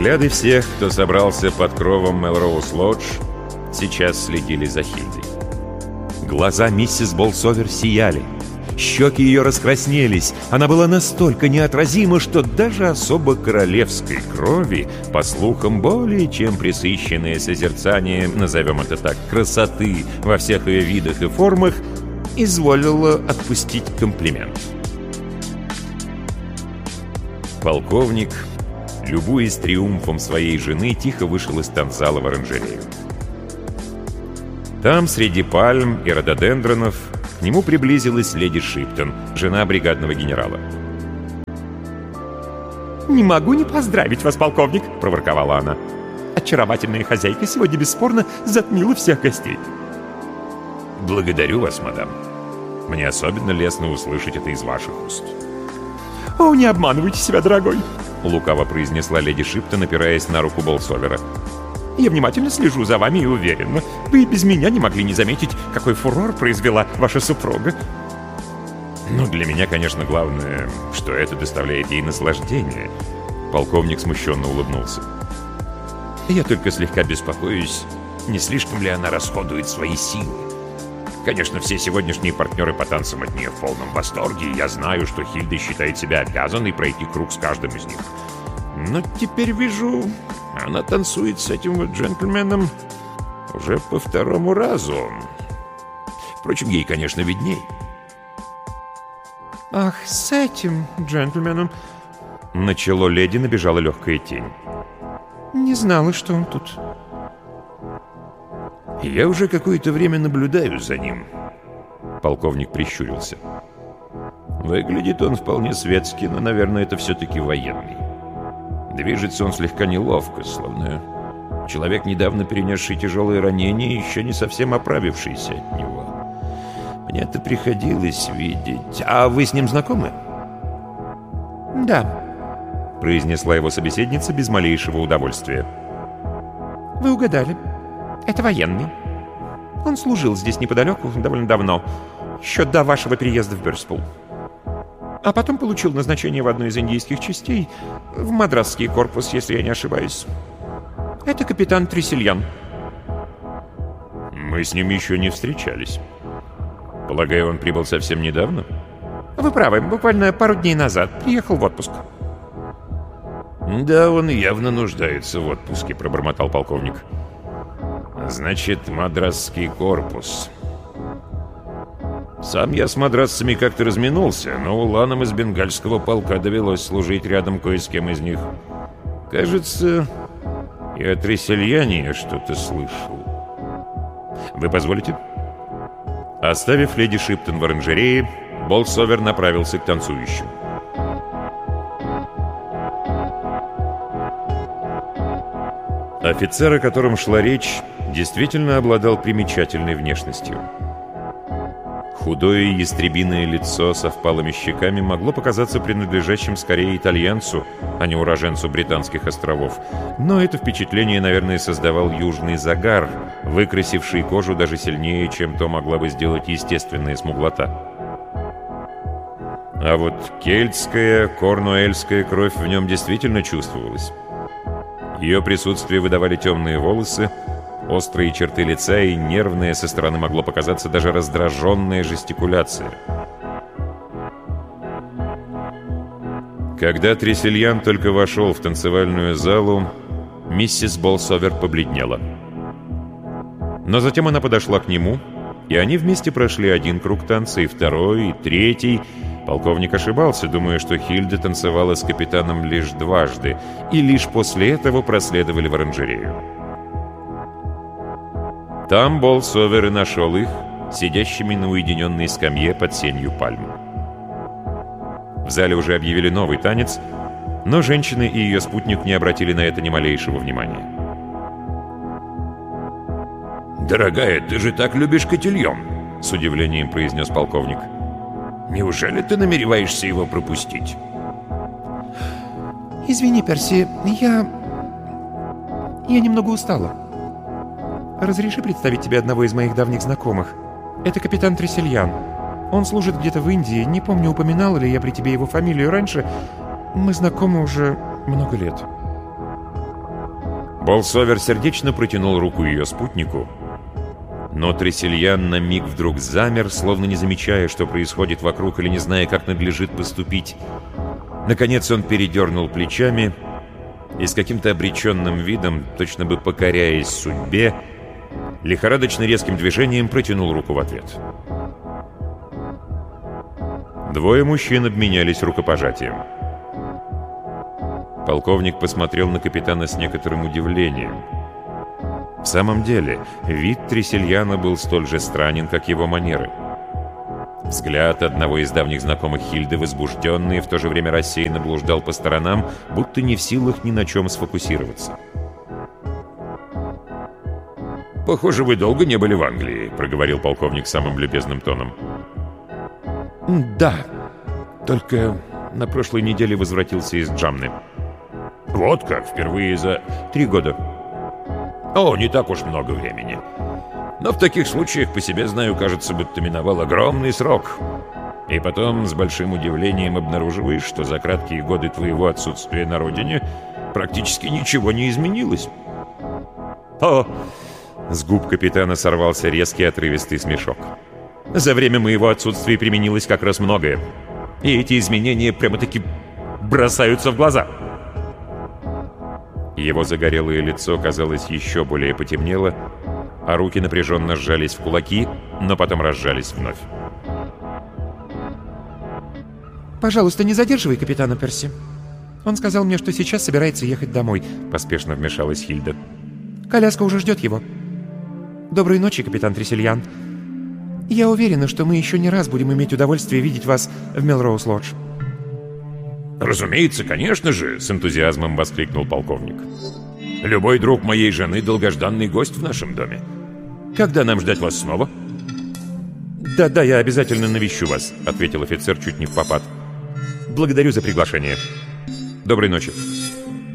Взгляды всех, кто собрался под кровом Мелроуз-Лодж, сейчас следили за Хильдой. Глаза миссис Болсовер сияли. Щеки ее раскраснелись. Она была настолько неотразима, что даже особо королевской крови, по слухам, более чем пресыщенное созерцание, назовем это так, красоты во всех ее видах и формах, изволила отпустить комплимент. Полковник, любуясь триумфом своей жены, тихо вышел из танцзала в оранжерею. Там, среди пальм и рододендронов, к нему приблизилась леди Шиптон, жена бригадного генерала. «Не могу не поздравить вас, полковник», — проворковала она. «Очаровательная хозяйка сегодня бесспорно затмила всех гостей». «Благодарю вас, мадам. Мне особенно лестно услышать это из ваших уст». «О, не обманывайте себя, дорогой», — лукаво произнесла леди Шиптон, опираясь на руку Болсовера. «Я внимательно слежу за вами и уверена, вы и без меня не могли не заметить, какой фурор произвела ваша супруга». «Ну, для меня, конечно, главное, что это доставляет ей наслаждение». Полковник смущенно улыбнулся. «Я только слегка беспокоюсь, не слишком ли она расходует свои силы. Конечно, все сегодняшние партнеры по танцам от нее в полном восторге, и я знаю, что Хильда считает себя обязанной пройти круг с каждым из них. Но теперь вижу, она танцует с этим вот джентльменом уже по второму разу. Впрочем, ей, конечно, видней». «Ах, с этим джентльменом...» На чело леди набежала легкая тень. «Не знала, что он тут». «Я уже какое-то время наблюдаю за ним». Полковник прищурился. Выглядит он вполне светски, но, наверное, это все-таки военный. Движется он слегка неловко, словно человек, недавно перенесший тяжелые ранения, еще не совсем оправившийся от него. Мне это приходилось видеть. А вы с ним знакомы? «Да», — произнесла его собеседница без малейшего удовольствия. «Вы угадали. Это военный. Он служил здесь неподалеку довольно давно, еще до вашего переезда в Бёрспул. А потом получил назначение в одной из индийских частей, в Мадрасский корпус, если я не ошибаюсь. Это капитан Тресельян». «Мы с ним еще не встречались. Полагаю, он прибыл совсем недавно?» «Вы правы, буквально пару дней назад. Приехал в отпуск». «Да, он явно нуждается в отпуске», — пробормотал полковник. «Значит, Мадрасский корпус. Сам я с мадрасцами как-то разминулся, но уланам из бенгальского полка довелось служить рядом кое с кем из них. Кажется, и о Тресельяне я что-то слышал. Вы позволите?» Оставив леди Шиптон в оранжерее, Болсовер направился к танцующим. Офицер, о котором шла речь, действительно обладал примечательной внешностью. Худое ястребиное лицо со впалыми щеками могло показаться принадлежащим скорее итальянцу, а не уроженцу Британских островов. Но это впечатление, наверное, создавал южный загар, выкрасивший кожу даже сильнее, чем то могла бы сделать естественная смуглота. А вот кельтская, корнуэльская кровь в нем действительно чувствовалась. Ее присутствие выдавали темные волосы, острые черты лица и нервная, со стороны могло показаться даже раздраженная жестикуляция. Когда Тресельян только вошел в танцевальную залу, миссис Болсовер побледнела. Но затем она подошла к нему, и они вместе прошли один круг танца, и второй, и третий. Полковник ошибался, думая, что Хильда танцевала с капитаном лишь дважды, и лишь после этого проследовали в оранжерею. Там Болсовер и нашел их, сидящими на уединенной скамье под сенью пальмы. В зале уже объявили новый танец, но женщина и ее спутник не обратили на это ни малейшего внимания. «Дорогая, ты же так любишь котильон!» — с удивлением произнес полковник. «Неужели ты намереваешься его пропустить?» «Извини, Перси, я немного устала. Разреши представить тебе одного из моих давних знакомых. Это капитан Тресельян. Он служит где-то в Индии. Не помню, упоминала ли я при тебе его фамилию раньше. Мы знакомы уже много лет». Болсовер сердечно протянул руку ее спутнику, но Тресельян на миг вдруг замер, словно не замечая, что происходит вокруг, или не зная, как надлежит поступить. Наконец он передернул плечами и с каким-то обреченным видом, точно бы покоряясь судьбе, лихорадочно резким движением протянул руку в ответ. Двое мужчин обменялись рукопожатием. Полковник посмотрел на капитана с некоторым удивлением. В самом деле, вид Тресельяна был столь же странен, как его манеры. Взгляд одного из давних знакомых Хильды, возбужденный и в то же время рассеянно блуждал по сторонам, будто не в силах ни на чем сфокусироваться. «Похоже, вы долго не были в Англии», — проговорил полковник самым любезным тоном. «Да, только на прошлой неделе возвратился из Джамны». «Вот как, впервые за 3 года». «О, не так уж много времени. Но в таких случаях, по себе знаю, кажется, будто миновал огромный срок. И потом с большим удивлением обнаруживаешь, что за краткие годы твоего отсутствия на родине практически ничего не изменилось». «О!» — с губ капитана сорвался резкий отрывистый смешок. «За время моего отсутствия применилось как раз многое. И эти изменения прямо-таки бросаются в глаза». Его загорелое лицо, казалось, еще более потемнело, а руки напряженно сжались в кулаки, но потом разжались вновь. «Пожалуйста, не задерживай капитана Перси. Он сказал мне, что сейчас собирается ехать домой», — поспешно вмешалась Хильда. «Коляска уже ждет его. Доброй ночи, капитан Тресельян. Я уверена, что мы еще не раз будем иметь удовольствие видеть вас в Мелроуз-Лодж». «Разумеется, конечно же!» — с энтузиазмом воскликнул полковник. «Любой друг моей жены — долгожданный гость в нашем доме. Когда нам ждать вас снова?» «Да, я обязательно навещу вас», — ответил офицер чуть не впопад. «Благодарю за приглашение. Доброй ночи».